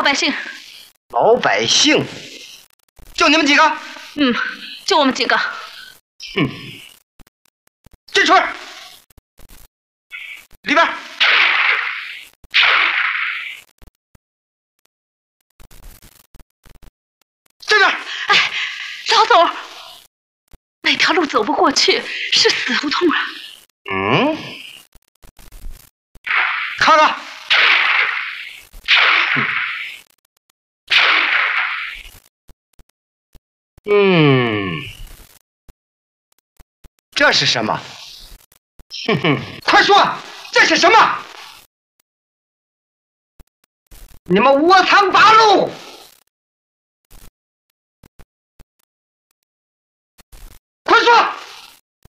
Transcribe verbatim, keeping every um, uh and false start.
百姓。 老百姓，就你们几个？ 嗯，就我们几个。 哼，进去，里边。这边。 哎，老总，那条路走不过去，是死胡同啊。 嗯，看看。嗯，这是什么？哼哼，快说，这是什么？你们窝藏八路！